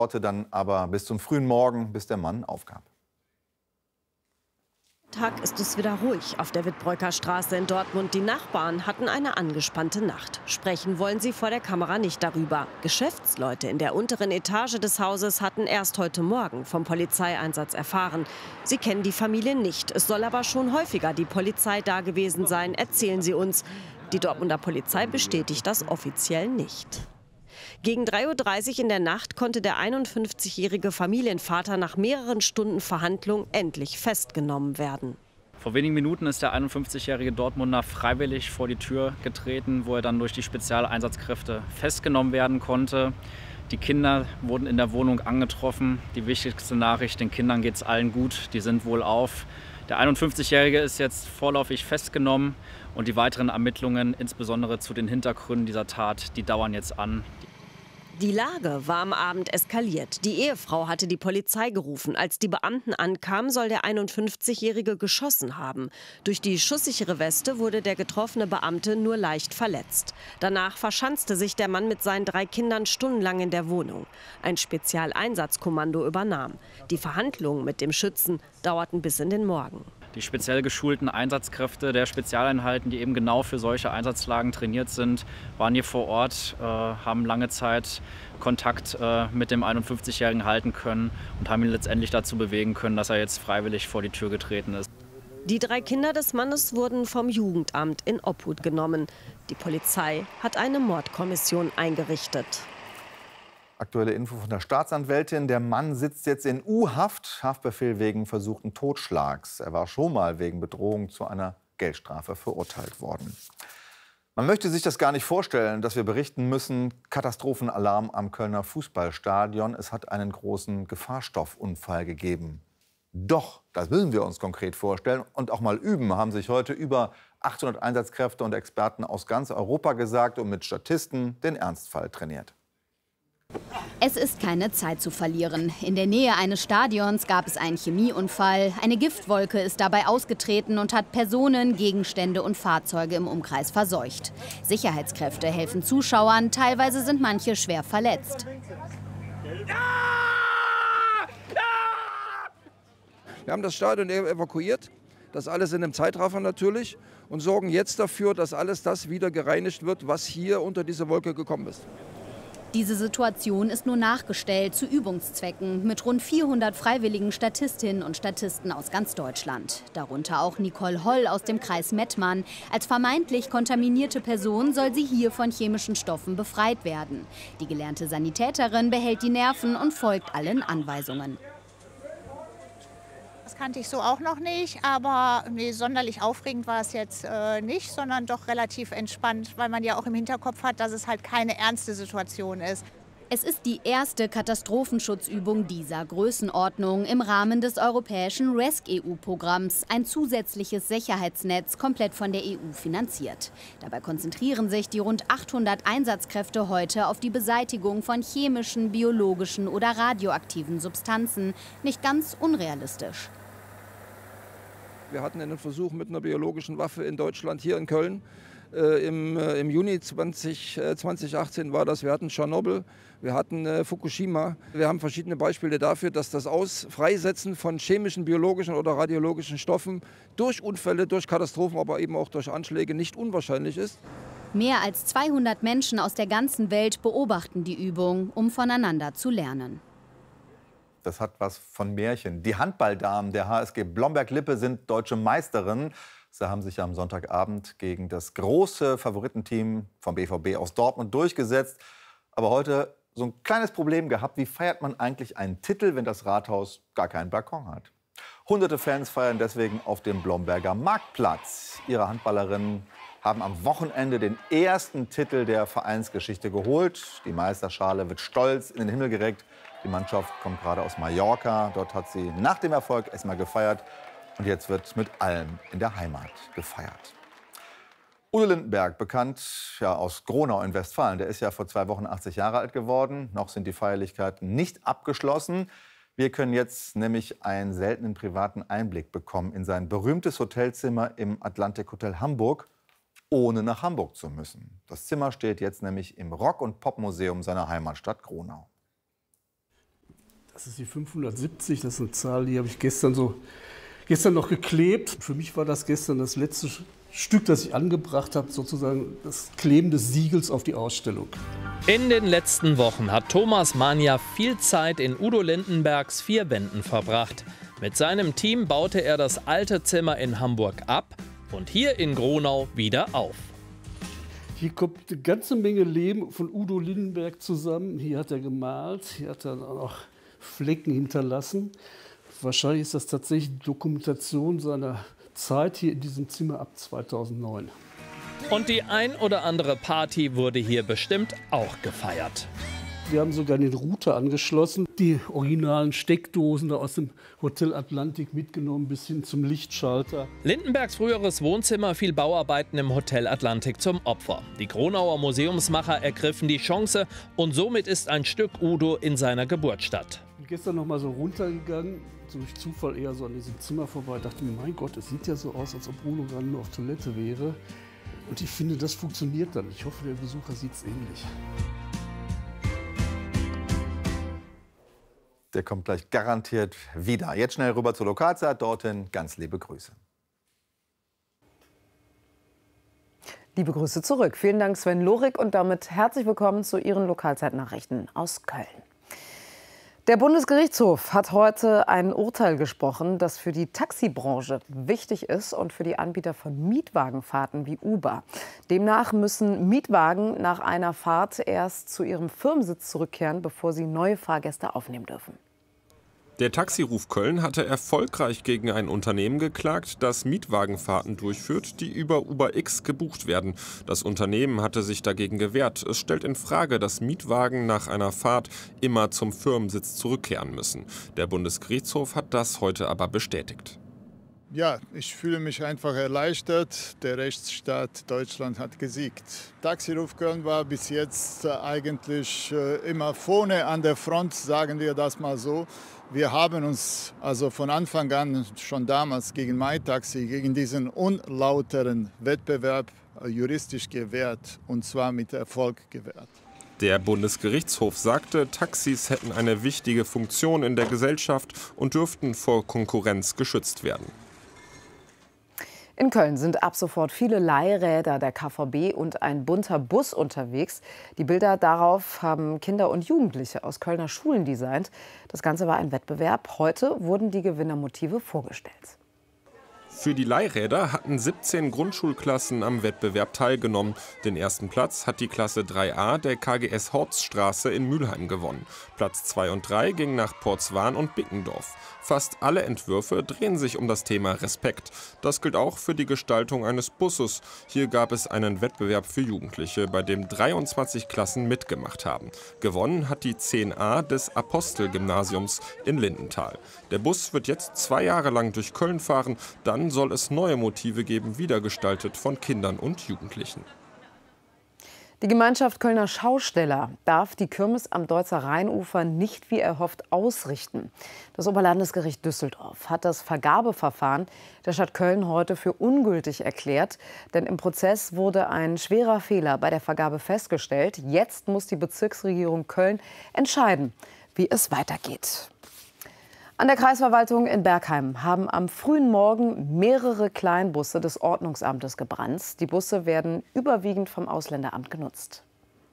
Dann aber bis zum frühen Morgen, bis der Mann aufgab. Tag ist es wieder ruhig auf der Wittbreuker Straße in Dortmund. Die Nachbarn hatten eine angespannte Nacht. Sprechen wollen sie vor der Kamera nicht darüber. Geschäftsleute in der unteren Etage des Hauses hatten erst heute Morgen vom Polizeieinsatz erfahren. Sie kennen die Familie nicht. Es soll aber schon häufiger die Polizei da gewesen sein, erzählen sie uns. Die Dortmunder Polizei bestätigt das offiziell nicht. Gegen 3:30 Uhr in der Nacht konnte der 51-jährige Familienvater nach mehreren Stunden Verhandlung endlich festgenommen werden. Vor wenigen Minuten ist der 51-jährige Dortmunder freiwillig vor die Tür getreten, wo er dann durch die Spezialeinsatzkräfte festgenommen werden konnte. Die Kinder wurden in der Wohnung angetroffen. Die wichtigste Nachricht, den Kindern geht es allen gut, die sind wohlauf. Der 51-jährige ist jetzt vorläufig festgenommen und die weiteren Ermittlungen, insbesondere zu den Hintergründen dieser Tat, die dauern jetzt an. Die Lage war am Abend eskaliert. Die Ehefrau hatte die Polizei gerufen. Als die Beamten ankamen, soll der 51-jährige geschossen haben. Durch die schusssichere Weste wurde der getroffene Beamte nur leicht verletzt. Danach verschanzte sich der Mann mit seinen 3 Kindern stundenlang in der Wohnung. Ein Spezialeinsatzkommando übernahm. Die Verhandlungen mit dem Schützen dauerten bis in den Morgen. Die speziell geschulten Einsatzkräfte der Spezialeinheiten, die eben genau für solche Einsatzlagen trainiert sind, waren hier vor Ort, haben lange Zeit Kontakt mit dem 51-Jährigen halten können und haben ihn letztendlich dazu bewegen können, dass er jetzt freiwillig vor die Tür getreten ist. Die 3 Kinder des Mannes wurden vom Jugendamt in Obhut genommen. Die Polizei hat eine Mordkommission eingerichtet. Aktuelle Info von der Staatsanwältin. Der Mann sitzt jetzt in U-Haft. Haftbefehl wegen versuchten Totschlags. Er war schon mal wegen Bedrohung zu einer Geldstrafe verurteilt worden. Man möchte sich das gar nicht vorstellen, dass wir berichten müssen. Katastrophenalarm am Kölner Fußballstadion. Es hat einen großen Gefahrstoffunfall gegeben. Doch, das müssen wir uns konkret vorstellen und auch mal üben, haben sich heute über 800 Einsatzkräfte und Experten aus ganz Europa gesagt und mit Statisten den Ernstfall trainiert. Es ist keine Zeit zu verlieren. In der Nähe eines Stadions gab es einen Chemieunfall. Eine Giftwolke ist dabei ausgetreten und hat Personen, Gegenstände und Fahrzeuge im Umkreis verseucht. Sicherheitskräfte helfen Zuschauern, teilweise sind manche schwer verletzt. Wir haben das Stadion evakuiert, das alles in einem Zeitraffer natürlich, und sorgen jetzt dafür, dass alles das wieder gereinigt wird, was hier unter diese Wolke gekommen ist. Diese Situation ist nur nachgestellt zu Übungszwecken mit rund 400 freiwilligen Statistinnen und Statisten aus ganz Deutschland. Darunter auch Nicole Holl aus dem Kreis Mettmann. Als vermeintlich kontaminierte Person soll sie hier von chemischen Stoffen befreit werden. Die gelernte Sanitäterin behält die Nerven und folgt allen Anweisungen. Das kannte ich so auch noch nicht, aber nee, sonderlich aufregend war es jetzt nicht, sondern doch relativ entspannt, weil man ja auch im Hinterkopf hat, dass es halt keine ernste Situation ist. Es ist die erste Katastrophenschutzübung dieser Größenordnung im Rahmen des europäischen RESC-EU-Programms, ein zusätzliches Sicherheitsnetz, komplett von der EU finanziert. Dabei konzentrieren sich die rund 800 Einsatzkräfte heute auf die Beseitigung von chemischen, biologischen oder radioaktiven Substanzen. Nicht ganz unrealistisch. Wir hatten einen Versuch mit einer biologischen Waffe in Deutschland, hier in Köln. Im Juni 2018 war das. Wir hatten Tschernobyl, wir hatten Fukushima. Wir haben verschiedene Beispiele dafür, dass das Freisetzen von chemischen, biologischen oder radiologischen Stoffen durch Unfälle, durch Katastrophen, aber eben auch durch Anschläge nicht unwahrscheinlich ist. Mehr als 200 Menschen aus der ganzen Welt beobachten die Übung, um voneinander zu lernen. Das hat was von Märchen. Die Handballdamen der HSG Blomberg-Lippe sind deutsche Meisterinnen. Sie haben sich am Sonntagabend gegen das große Favoritenteam vom BVB aus Dortmund durchgesetzt. Aber heute so ein kleines Problem gehabt. Wie feiert man eigentlich einen Titel, wenn das Rathaus gar keinen Balkon hat? Hunderte Fans feiern deswegen auf dem Blomberger Marktplatz. Ihre Handballerinnen haben am Wochenende den ersten Titel der Vereinsgeschichte geholt. Die Meisterschale wird stolz in den Himmel gereckt. Die Mannschaft kommt gerade aus Mallorca. Dort hat sie nach dem Erfolg erstmal gefeiert. Und jetzt wird mit allem in der Heimat gefeiert. Udo Lindenberg, bekannt aus Gronau in Westfalen, der ist ja vor 2 Wochen 80 Jahre alt geworden. Noch sind die Feierlichkeiten nicht abgeschlossen. Wir können jetzt nämlich einen seltenen privaten Einblick bekommen in sein berühmtes Hotelzimmer im Atlantik Hotel Hamburg, ohne nach Hamburg zu müssen. Das Zimmer steht jetzt nämlich im Rock- und Popmuseum seiner Heimatstadt Gronau. Das ist die 570, das ist eine Zahl, die habe ich gestern noch geklebt. Für mich war das gestern das letzte Stück, das ich angebracht habe, sozusagen das Kleben des Siegels auf die Ausstellung. In den letzten Wochen hat Thomas Mania viel Zeit in Udo Lindenbergs 4 Wänden verbracht. Mit seinem Team baute er das alte Zimmer in Hamburg ab und hier in Gronau wieder auf. Hier kommt eine ganze Menge Leben von Udo Lindenberg zusammen. Hier hat er gemalt, hier hat er auch noch Flecken hinterlassen. Wahrscheinlich ist das tatsächlich Dokumentation seiner Zeit hier in diesem Zimmer ab 2009. Und die ein oder andere Party wurde hier bestimmt auch gefeiert. Wir haben sogar den Router angeschlossen, die originalen Steckdosen da aus dem Hotel Atlantik mitgenommen bis hin zum Lichtschalter. Lindenbergs früheres Wohnzimmer fiel Bauarbeiten im Hotel Atlantik zum Opfer. Die Gronauer Museumsmacher ergriffen die Chance und somit ist ein Stück Udo in seiner Geburtsstadt. Ich bin gestern noch mal so runtergegangen, so durch Zufall eher so an diesem Zimmer vorbei. Ich dachte mir, mein Gott, es sieht ja so aus, als ob Udo gerade nur auf Toilette wäre. Und ich finde, das funktioniert dann. Ich hoffe, der Besucher sieht es ähnlich. Der kommt gleich garantiert wieder. Jetzt schnell rüber zur Lokalzeit. Dorthin ganz liebe Grüße. Liebe Grüße zurück. Vielen Dank, Sven Lorik. Und damit herzlich willkommen zu Ihren Lokalzeitnachrichten aus Köln. Der Bundesgerichtshof hat heute ein Urteil gesprochen, das für die Taxibranche wichtig ist und für die Anbieter von Mietwagenfahrten wie Uber. Demnach müssen Mietwagen nach einer Fahrt erst zu ihrem Firmensitz zurückkehren, bevor sie neue Fahrgäste aufnehmen dürfen. Der Taxiruf Köln hatte erfolgreich gegen ein Unternehmen geklagt, das Mietwagenfahrten durchführt, die über UberX gebucht werden. Das Unternehmen hatte sich dagegen gewehrt. Es stellt in Frage, dass Mietwagen nach einer Fahrt immer zum Firmensitz zurückkehren müssen. Der Bundesgerichtshof hat das heute aber bestätigt. Ja, ich fühle mich einfach erleichtert. Der Rechtsstaat Deutschland hat gesiegt. Taxiruf Köln war bis jetzt eigentlich immer vorne an der Front, sagen wir das mal so. Wir haben uns also von Anfang an schon damals gegen MyTaxi, gegen diesen unlauteren Wettbewerb juristisch gewehrt, und zwar mit Erfolg gewehrt. Der Bundesgerichtshof sagte, Taxis hätten eine wichtige Funktion in der Gesellschaft und dürften vor Konkurrenz geschützt werden. In Köln sind ab sofort viele Leihräder der KVB und ein bunter Bus unterwegs. Die Bilder darauf haben Kinder und Jugendliche aus Kölner Schulen designt. Das Ganze war ein Wettbewerb. Heute wurden die Gewinnermotive vorgestellt. Für die Leihräder hatten 17 Grundschulklassen am Wettbewerb teilgenommen. Den ersten Platz hat die Klasse 3a der KGS Horststraße in Mülheim gewonnen. Platz 2 und 3 gingen nach Portswan und Bickendorf. Fast alle Entwürfe drehen sich um das Thema Respekt. Das gilt auch für die Gestaltung eines Busses. Hier gab es einen Wettbewerb für Jugendliche, bei dem 23 Klassen mitgemacht haben. Gewonnen hat die 10a des Apostel-Gymnasiums in Lindenthal. Der Bus wird jetzt 2 Jahre lang durch Köln fahren. Dann soll es neue Motive geben, wiedergestaltet von Kindern und Jugendlichen. Die Gemeinschaft Kölner Schausteller darf die Kirmes am Deutzer Rheinufer nicht wie erhofft ausrichten. Das Oberlandesgericht Düsseldorf hat das Vergabeverfahren der Stadt Köln heute für ungültig erklärt. Denn im Prozess wurde ein schwerer Fehler bei der Vergabe festgestellt. Jetzt muss die Bezirksregierung Köln entscheiden, wie es weitergeht. An der Kreisverwaltung in Bergheim haben am frühen Morgen mehrere Kleinbusse des Ordnungsamtes gebrannt. Die Busse werden überwiegend vom Ausländeramt genutzt.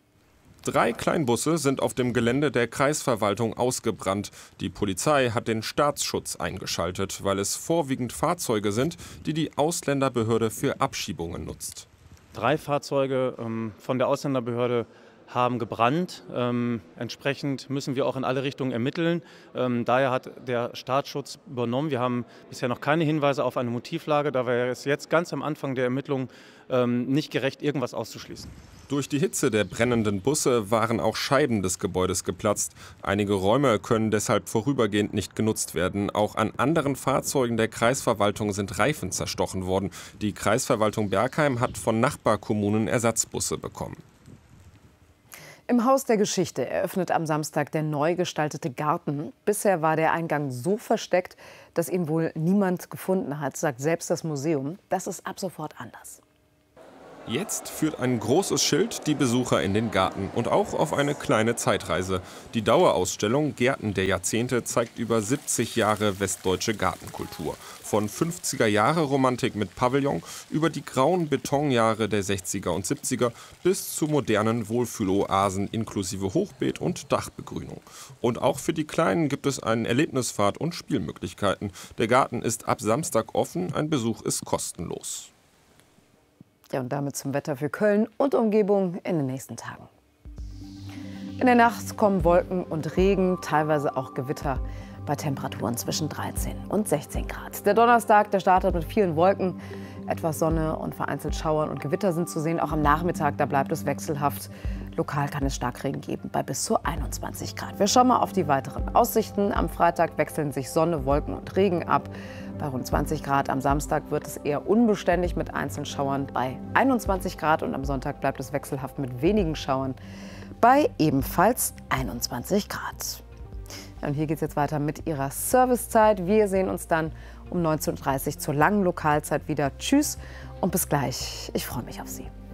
3 Kleinbusse sind auf dem Gelände der Kreisverwaltung ausgebrannt. Die Polizei hat den Staatsschutz eingeschaltet, weil es vorwiegend Fahrzeuge sind, die die Ausländerbehörde für Abschiebungen nutzt. 3 Fahrzeuge von der Ausländerbehörde haben gebrannt. Entsprechend müssen wir auch in alle Richtungen ermitteln. Daher hat der Staatsschutz übernommen. Wir haben bisher noch keine Hinweise auf eine Motivlage. Da wäre es jetzt ganz am Anfang der Ermittlungen nicht gerecht, irgendwas auszuschließen. Durch die Hitze der brennenden Busse waren auch Scheiben des Gebäudes geplatzt. Einige Räume können deshalb vorübergehend nicht genutzt werden. Auch an anderen Fahrzeugen der Kreisverwaltung sind Reifen zerstochen worden. Die Kreisverwaltung Bergheim hat von Nachbarkommunen Ersatzbusse bekommen. Im Haus der Geschichte eröffnet am Samstag der neu gestaltete Garten. Bisher war der Eingang so versteckt, dass ihn wohl niemand gefunden hat, sagt selbst das Museum. Das ist ab sofort anders. Jetzt führt ein großes Schild die Besucher in den Garten und auch auf eine kleine Zeitreise. Die Dauerausstellung Gärten der Jahrzehnte zeigt über 70 Jahre westdeutsche Gartenkultur. Von 50er-Jahre-Romantik mit Pavillon über die grauen Betonjahre der 60er und 70er bis zu modernen Wohlfühloasen inklusive Hochbeet und Dachbegrünung. Und auch für die Kleinen gibt es einen Erlebnisfahrt und Spielmöglichkeiten. Der Garten ist ab Samstag offen, ein Besuch ist kostenlos. Ja, und damit zum Wetter für Köln und Umgebung in den nächsten Tagen. In der Nacht kommen Wolken und Regen, teilweise auch Gewitter bei Temperaturen zwischen 13 und 16 Grad. Der Donnerstag, der startet mit vielen Wolken. Etwas Sonne und vereinzelt Schauern und Gewitter sind zu sehen. Auch am Nachmittag, da bleibt es wechselhaft. Lokal kann es Starkregen geben bei bis zu 21 Grad. Wir schauen mal auf die weiteren Aussichten. Am Freitag wechseln sich Sonne, Wolken und Regen ab. Bei rund 20 Grad. Am Samstag wird es eher unbeständig mit einzelnen Schauern bei 21 Grad. Und am Sonntag bleibt es wechselhaft mit wenigen Schauern bei ebenfalls 21 Grad. Und hier geht es jetzt weiter mit Ihrer Servicezeit. Wir sehen uns dann um 19:30 Uhr zur langen Lokalzeit wieder. Tschüss und bis gleich. Ich freue mich auf Sie.